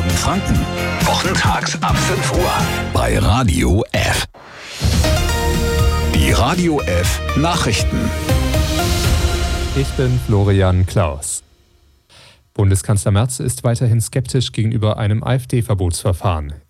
Morgen Franken. Wochentags ab 5 Uhr bei Radio F. Die Radio F Nachrichten. Ich bin Florian Klaus. Bundeskanzler Merz ist weiterhin skeptisch gegenüber einem AfD-Verbotsverfahren.